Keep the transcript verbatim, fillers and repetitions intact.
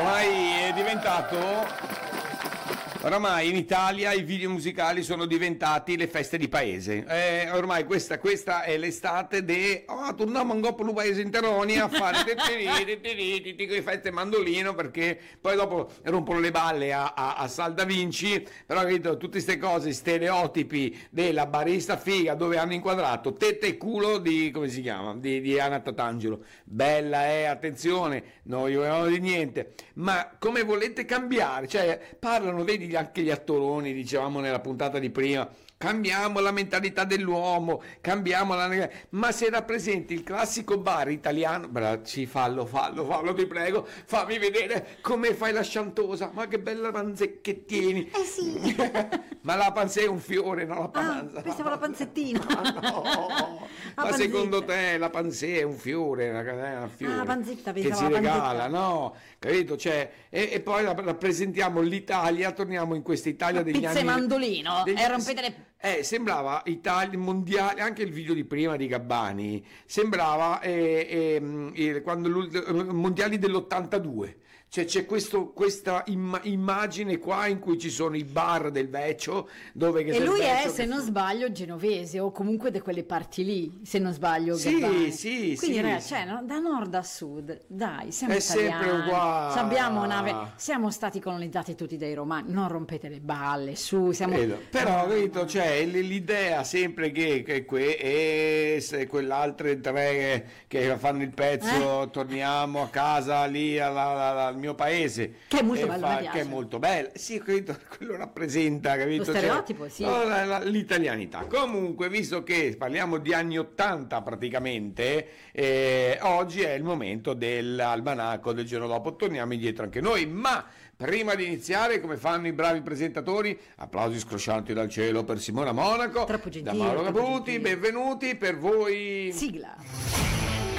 ormai è diventato... Oramai in Italia i video musicali sono diventati le feste di paese. Eh, ormai questa, questa è l'estate de oh, torniamo un po' il paese interoni a fare le feste mandolino, perché poi dopo rompono le balle a, a, a Sal da Vinci, però capito, tutte queste cose, stereotipi della barista figa dove hanno inquadrato tette e culo di, come si chiama, di, di Anna Tatangelo. Bella, eh, attenzione, non gli vogliamo di niente, ma come volete cambiare? Cioè, parlano, vedi, anche gli attoroni, dicevamo nella puntata di prima, cambiamo la mentalità dell'uomo, cambiamo la... ma se rappresenti il classico bar italiano, bra, ci fallo, fallo, fallo, ti prego, fammi vedere come fai la sciantosa, ma che bella panze che tieni. Eh sì. Ma la panza è un fiore, non la panza. Ah, pensavo la panzettina. Ah, no. Ma panzetta. secondo te la panzetta è un fiore, una, una fiore Ah, la panzetta, che pensavo si la regala, panzetta. no? Capito? Cioè, e, e poi rappresentiamo l'Italia, torniamo in questa Italia degli Pizza anni... e mandolino, degli- e rompete le... Eh, sembrava Italia mondiale, anche il video di prima di Gabbani, sembrava eh, eh, eh, quando l'ult- mondiali dell'ottantadue. Cioè c'è questo, questa imma- immagine qua in cui ci sono i bar del Vecchio, dove che E c'è il lui è, Vecchio se che- non sbaglio, genovese, o comunque di quelle parti lì, se non sbaglio. Sì, Gabbani. sì, Quindi sì, ragazzi, sì. cioè, no, da nord a sud, dai, siamo È italiani. sempre uguale. Abbiamo una... Siamo stati colonizzati tutti dai romani, non rompete le balle, su, siamo... Vedo. Però capito, cioè, l- l'idea sempre che, che que- e se quell'altre tre che fanno il pezzo, torniamo a casa lì alla- alla- al mio paese, Che è molto e bello, fa- mi piace. che è molto bello, sì, capito, quello rappresenta, capito, Lo stereotipo, sì. no, la- la- l'italianità. Comunque, visto che parliamo di anni ottanta praticamente, eh, oggi è il momento dell'almanacco del giorno dopo, torniamo indietro anche noi, ma prima di iniziare, come fanno i bravi presentatori, applausi scroscianti dal cielo per Simona Monaco, Troppo da gentile, Mauro troppo Caputi, gentile. benvenuti per voi. Sigla.